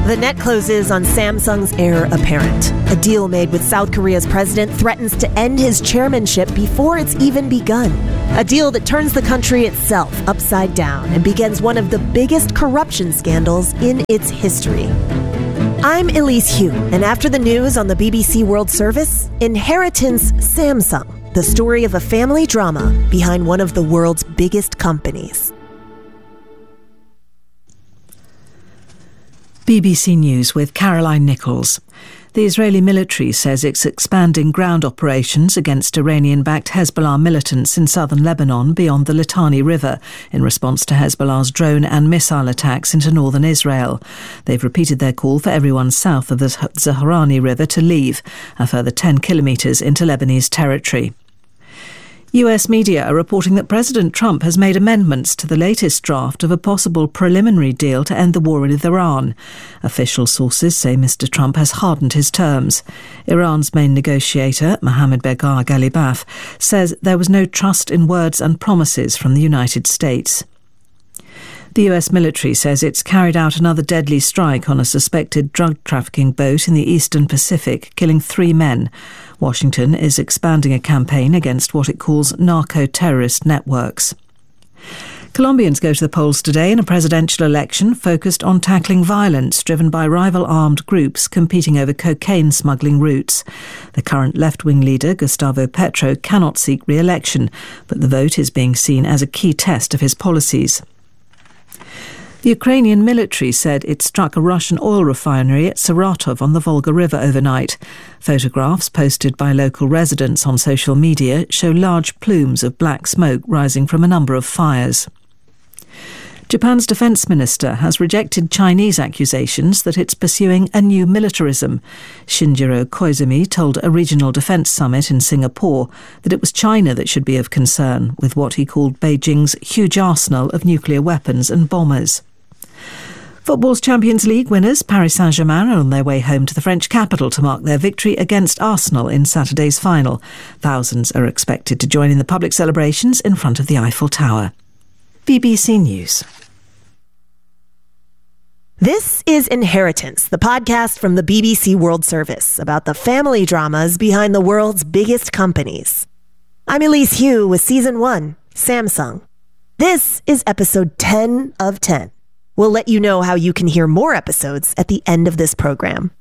The net closes on Samsung's heir apparent. A deal made with South Korea's president threatens to end his chairmanship before it's even begun. A deal that turns the country itself upside down and begins one of the biggest corruption scandals in its history. I'm Elise Hu, and after the news on the BBC World Service, Inheritance Samsung, the story of a family drama behind one of the world's biggest companies. BBC News with Caroline Nichols. The Israeli military says it's expanding ground operations against Iranian-backed Hezbollah militants in southern Lebanon beyond the Litani River in response to Hezbollah's drone and missile attacks into northern Israel. They've repeated their call for everyone south of the Zaharani River to leave, a further 10 kilometres into Lebanese territory. US media are reporting that President Trump has made amendments to the latest draft of a possible preliminary deal to end the war with Iran. Official sources say Mr. Trump has hardened his terms. Iran's main negotiator, Mohammad Bagher Ghalibaf, says there was no trust in words and promises from the United States. The US military says it's carried out another deadly strike on a suspected drug trafficking boat in the eastern Pacific, killing 3 men. Washington is expanding a campaign against what it calls narco-terrorist networks. Colombians go to the polls today in a presidential election focused on tackling violence driven by rival armed groups competing over cocaine smuggling routes. The current left-wing leader, Gustavo Petro, cannot seek re-election, but the vote is being seen as a key test of his policies. The Ukrainian military said it struck a Russian oil refinery at Saratov on the Volga River overnight. Photographs posted by local residents on social media show large plumes of black smoke rising from a number of fires. Japan's defence minister has rejected Chinese accusations that it's pursuing a new militarism. Shinjiro Koizumi told a regional defence summit in Singapore that it was China that should be of concern with what he called Beijing's huge arsenal of nuclear weapons and bombers. Football's Champions League winners, Paris Saint-Germain, are on their way home to the French capital to mark their victory against Arsenal in Saturday's final. Thousands are expected to join in the public celebrations in front of the Eiffel Tower. BBC News. This is Inheritance, the podcast from the BBC World Service about the family dramas behind the world's biggest companies. I'm Elise Hu with Season 1, Samsung. This is episode 10 of 10. We'll let you know how you can hear more episodes at the end of this program.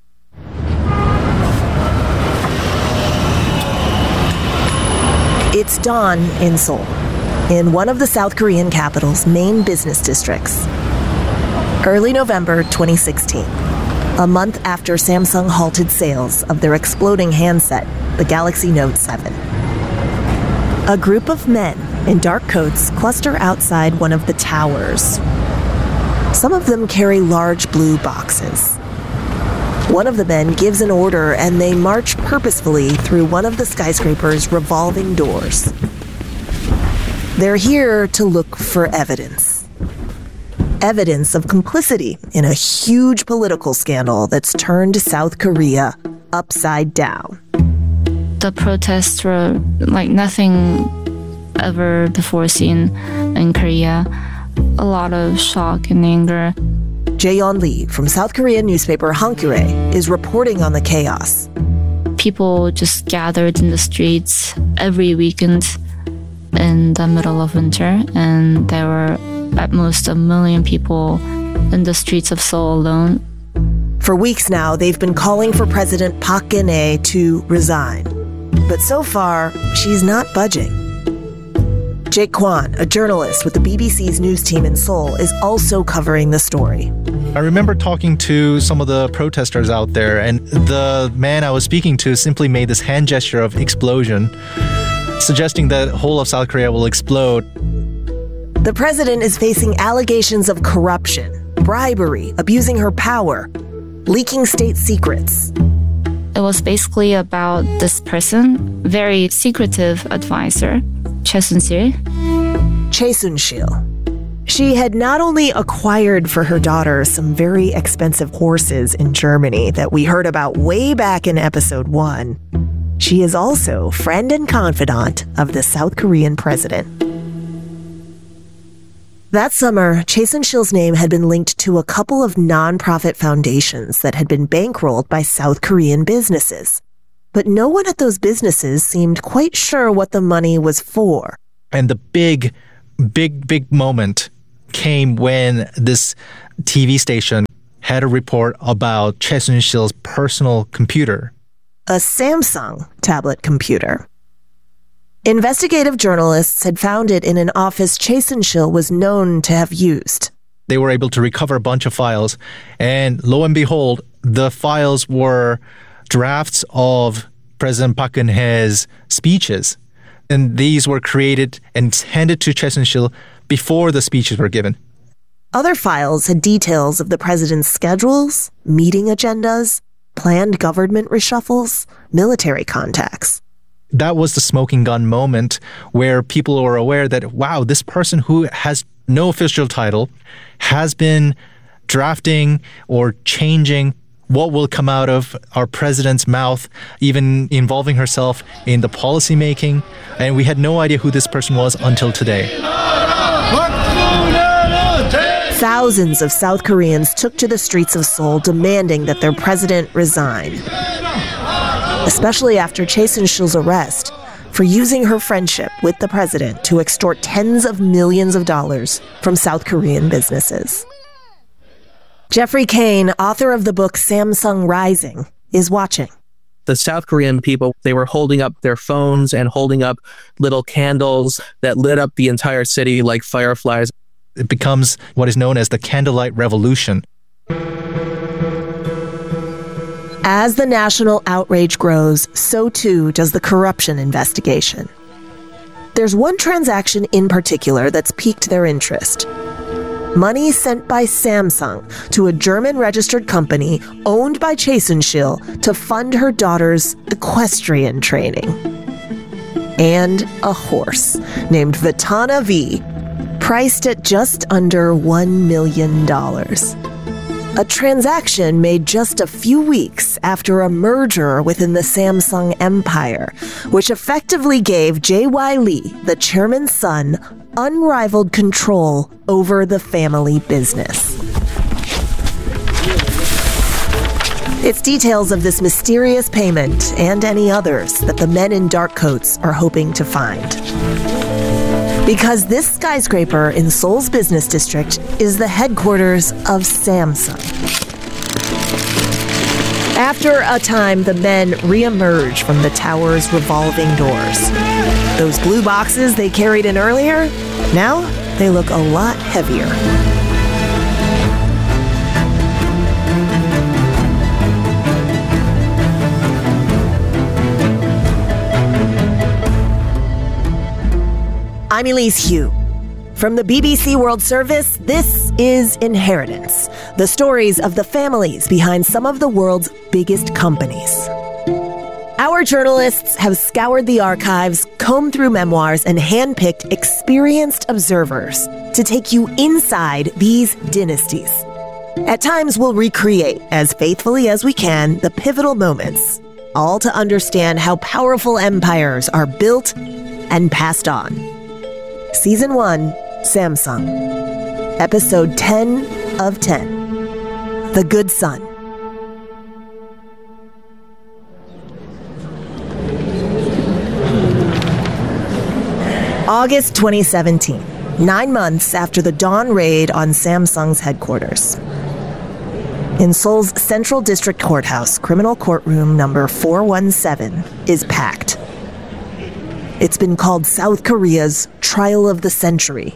It's dawn in Seoul, in one of the South Korean capital's main business districts. Early November 2016, a month after Samsung halted sales of their exploding handset, the Galaxy Note 7. A group of men in dark coats cluster outside one of the towers. Some of them carry large blue boxes. One of the men gives an order and they march purposefully through one of the skyscraper's revolving doors. They're here to look for evidence. Evidence of complicity in a huge political scandal that's turned South Korea upside down. The protests were like nothing ever before seen in Korea. A lot of shock and anger. Jae-yeon Lee from South Korean newspaper Hankyoreh is reporting on the chaos. People just gathered in the streets every weekend in the middle of winter, and there were at most 1 million people in the streets of Seoul alone. For weeks now, they've been calling for President Park Geun-hye to resign. But so far, she's not budging. Jake Kwan, a journalist with the BBC's news team in Seoul, is also covering the story. I remember talking to some of the protesters out there, and the man I was speaking to simply made this hand gesture of explosion, suggesting that the whole of South Korea will explode. The president is facing allegations of corruption, bribery, abusing her power, leaking state secrets. It was basically about this person, very secretive advisor, Choi Soon-sil. Choi Soon-sil. She had not only acquired for her daughter some very expensive horses in Germany that we heard about way back in episode 1, she is also friend and confidant of the South Korean president. That summer, Chae-sun-sil's name had been linked to a couple of non-profit foundations that had been bankrolled by South Korean businesses. But no one at those businesses seemed quite sure what the money was for. And the big moment came when this TV station had a report about Chae-sun-sil's personal computer. A Samsung tablet computer. Investigative journalists had found it in an office Chae-sun-sil was known to have used. They were able to recover a bunch of files, and lo and behold, the files were drafts of President Park Geun-hye's speeches. And these were created and handed to Chae-sun-sil before the speeches were given. Other files had details of the president's schedules, meeting agendas, planned government reshuffles, military contacts. That was the smoking gun moment where people were aware that, wow, this person who has no official title has been drafting or changing what will come out of our president's mouth, even involving herself in the policy making. And we had no idea who this person was until today. Thousands of South Koreans took to the streets of Seoul demanding that their president resign. Especially after Chae-sun-sil's arrest for using her friendship with the president to extort tens of millions of dollars from South Korean businesses. Jeffrey Kane, author of the book Samsung Rising, is watching. The South Korean people, they were holding up their phones and holding up little candles that lit up the entire city like fireflies. It becomes what is known as the Candlelight Revolution. As the national outrage grows, so too does the corruption investigation. There's one transaction in particular that's piqued their interest. Money sent by Samsung to a German-registered company owned by Chae-sun-sil to fund her daughter's equestrian training. And a horse named Vitana V, priced at just under $1 million. A transaction made just a few weeks after a merger within the Samsung empire, which effectively gave J.Y. Lee, the chairman's son, unrivaled control over the family business. It's details of this mysterious payment and any others that the men in dark coats are hoping to find. Because this skyscraper in Seoul's business district is the headquarters of Samsung. After a time, the men re-emerge from the tower's revolving doors. Those blue boxes they carried in earlier, now they look a lot heavier. I'm Elise Hu. From the BBC World Service, this is Inheritance, the stories of the families behind some of the world's biggest companies. Our journalists have scoured the archives, combed through memoirs, and handpicked experienced observers to take you inside these dynasties. At times, we'll recreate, as faithfully as we can, the pivotal moments, all to understand how powerful empires are built and passed on. Season 1, Samsung. Episode 10 of 10. The Good Son. August 2017, 9 months after the dawn raid on Samsung's headquarters. In Seoul's Central District Courthouse, criminal courtroom number 417 is packed. It's been called South Korea's trial of the century.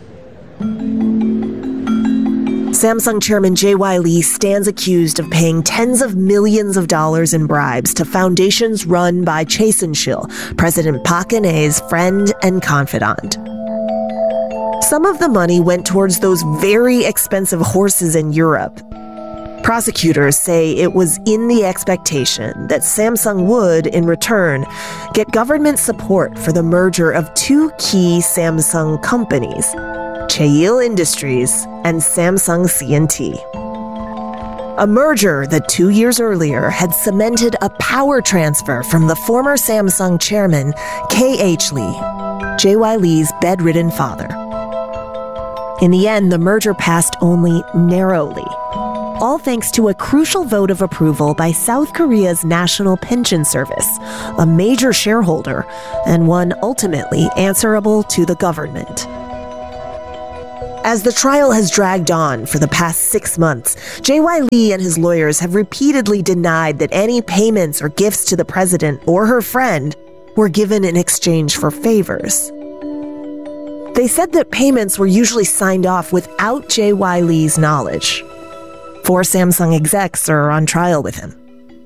Samsung chairman J.Y. Lee stands accused of paying tens of millions of dollars in bribes to foundations run by Chae-sun-sil, President Park Geun-hye's friend and confidant. Some of the money went towards those very expensive horses in Europe. Prosecutors say it was in the expectation that Samsung would, in return, get government support for the merger of two key Samsung companies, Chaeil Industries and Samsung C&T. A merger that 2 years earlier had cemented a power transfer from the former Samsung chairman, K.H. Lee, J.Y. Lee's bedridden father. In the end, the merger passed only narrowly, all thanks to a crucial vote of approval by South Korea's National Pension Service, a major shareholder and one ultimately answerable to the government. As the trial has dragged on for the past 6 months, J.Y. Lee and his lawyers have repeatedly denied that any payments or gifts to the president or her friend were given in exchange for favors. They said that payments were usually signed off without J.Y. Lee's knowledge. 4 Samsung execs are on trial with him.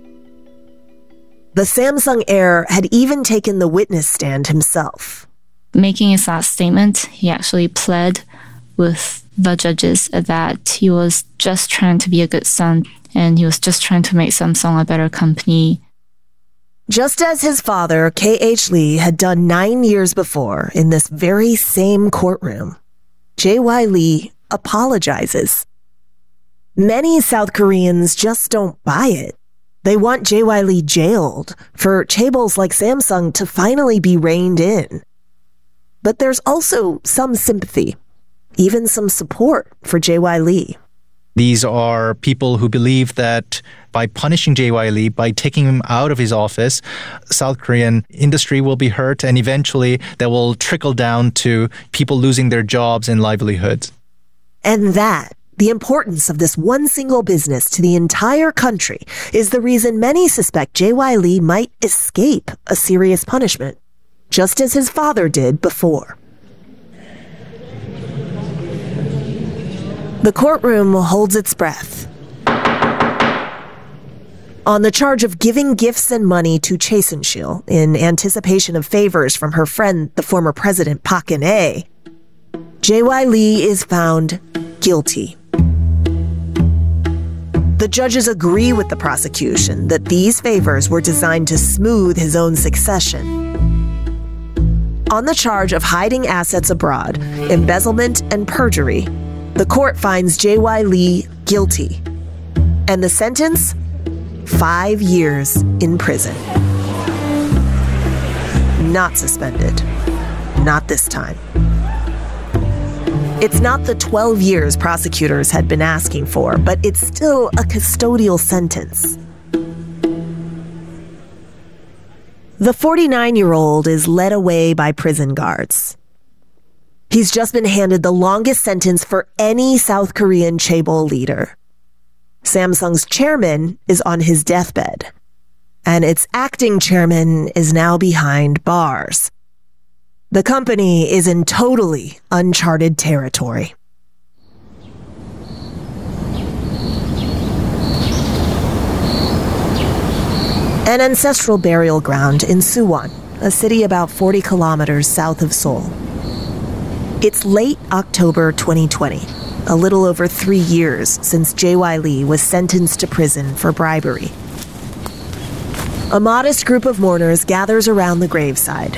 The Samsung heir had even taken the witness stand himself. Making his last statement, he actually pled with the judges that he was just trying to be a good son and he was just trying to make Samsung a better company. Just as his father, K.H. Lee, had done 9 years before in this very same courtroom, J.Y. Lee apologizes. Many South Koreans just don't buy it. They want J.Y. Lee jailed for chaebols like Samsung to finally be reined in. But there's also some sympathy, even some support for J.Y. Lee. These are people who believe that by punishing J.Y. Lee, by taking him out of his office, South Korean industry will be hurt, and eventually that will trickle down to people losing their jobs and livelihoods. And that, the importance of this one single business to the entire country, is the reason many suspect J.Y. Lee might escape a serious punishment, just as his father did before. The courtroom holds its breath. On the charge of giving gifts and money to Chae-sun-sil in anticipation of favors from her friend, the former president Park Geun-hye, J.Y. Lee is found guilty. The judges agree with the prosecution that these favors were designed to smooth his own succession. On the charge of hiding assets abroad, embezzlement, and perjury, the court finds J.Y. Lee guilty, and the sentence? 5 years in prison. Not suspended. Not this time. It's not the 12 years prosecutors had been asking for, but it's still a custodial sentence. The 49-year-old is led away by prison guards. He's just been handed the longest sentence for any South Korean chaebol leader. Samsung's chairman is on his deathbed, and its acting chairman is now behind bars. The company is in totally uncharted territory. An ancestral burial ground in Suwon, a city about 40 kilometers south of Seoul. It's late October 2020, a little over 3 years since J.Y. Lee was sentenced to prison for bribery. A modest group of mourners gathers around the graveside.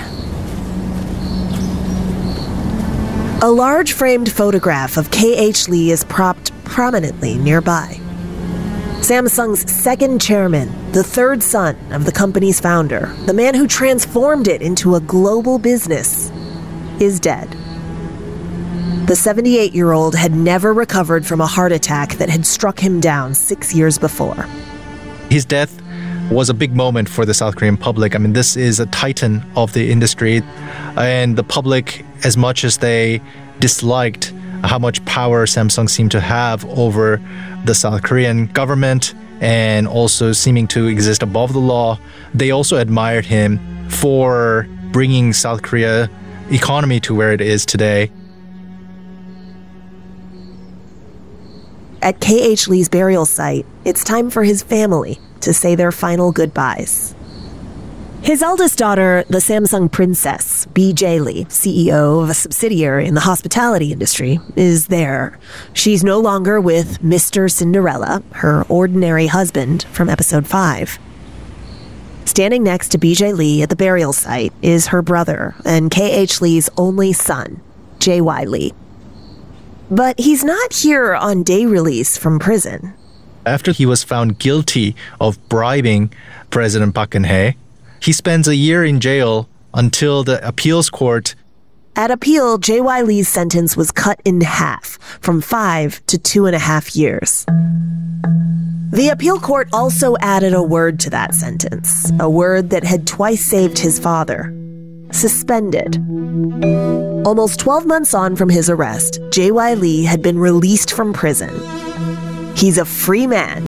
A large framed photograph of K.H. Lee is propped prominently nearby. Samsung's second chairman, the third son of the company's founder, the man who transformed it into a global business, is dead. The 78-year-old had never recovered from a heart attack that had struck him down 6 years before. His death was a big moment for the South Korean public. I mean, this is a titan of the industry, and the public, as much as they disliked how much power Samsung seemed to have over the South Korean government and also seeming to exist above the law, they also admired him for bringing South Korea economy to where it is today. At K.H. Lee's burial site, it's time for his family to say their final goodbyes. His eldest daughter, the Samsung princess, B.J. Lee, CEO of a subsidiary in the hospitality industry, is there. She's no longer with Mr. Cinderella, her ordinary husband from episode 5. Standing next to B.J. Lee at the burial site is her brother and K.H. Lee's only son, J.Y. Lee. But he's not here on day release from prison. After he was found guilty of bribing President Park Geun-hye, he spends a year in jail until the appeals court At appeal, J.Y. Lee's sentence was cut in half, from 5 to 2.5 years. The appeal court also added a word to that sentence, a word that had twice saved his father: suspended. Almost 12 months on from his arrest, J.Y. Lee had been released from prison. He's a free man.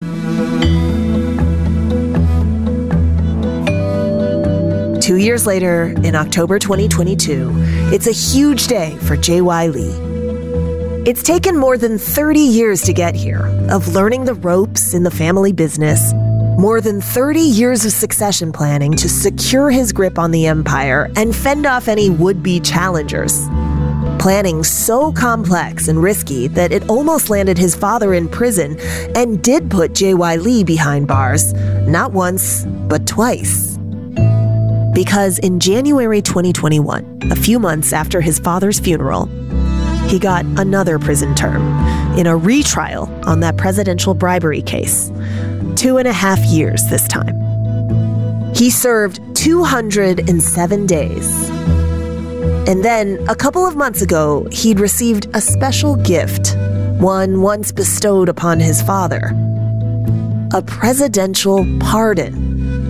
Two years later, in October 2022, it's a huge day for J.Y. Lee. It's taken more than 30 years to get here, of learning the ropes in the family business, more than 30 years of succession planning to secure his grip on the empire and fend off any would-be challengers. Planning so complex and risky that it almost landed his father in prison and did put J.Y. Lee behind bars, not once, but twice. Because in January 2021, a few months after his father's funeral, he got another prison term in a retrial on that presidential bribery case. 2.5 years this time. He served 207 days. And then, a couple of months ago, he'd received a special gift, one once bestowed upon his father: a presidential pardon.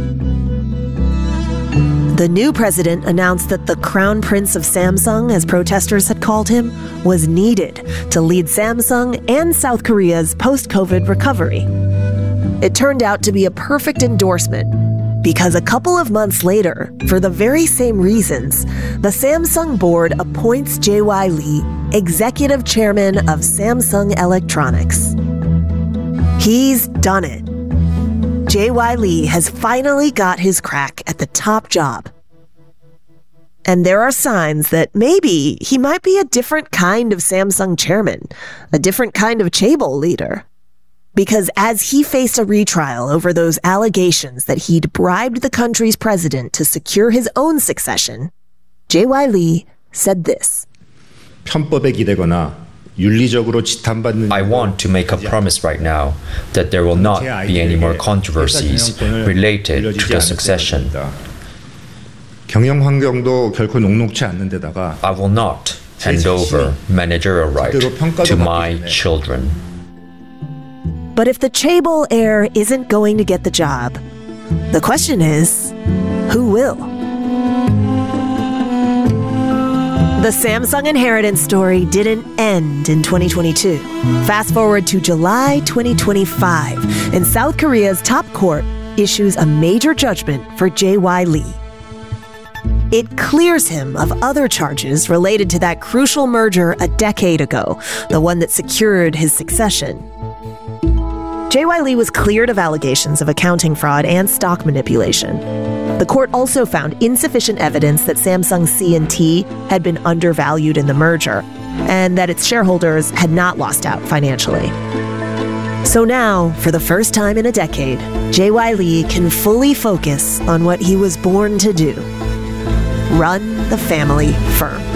The new president announced that the Crown Prince of Samsung, as protesters had called him, was needed to lead Samsung and South Korea's post-COVID recovery. It turned out to be a perfect endorsement because a couple of months later, for the very same reasons, the Samsung board appoints J.Y. Lee executive chairman of Samsung Electronics. He's done it. J.Y. Lee has finally got his crack at the top job. And there are signs that maybe he might be a different kind of Samsung chairman, a different kind of chaebol leader. Because as he faced a retrial over those allegations that he'd bribed the country's president to secure his own succession, J.Y. Lee said this. 편법에 기대거나 I want to make a promise right now that there will not be any more controversies related to the succession. 경영 환경도 결코 녹록치 않는 데다가 I will not hand over managerial right to my children. But if the chaebol heir isn't going to get the job, the question is, who will? The Samsung inheritance story didn't end in 2022. Fast forward to July 2025, and South Korea's top court issues a major judgment for J.Y. Lee. It clears him of other charges related to that crucial merger a decade ago, the one that secured his succession. J.Y. Lee was cleared of allegations of accounting fraud and stock manipulation. The court also found insufficient evidence that Samsung C&T had been undervalued in the merger, and that its shareholders had not lost out financially. So now, for the first time in a decade, J.Y. Lee can fully focus on what he was born to do: run the family firm.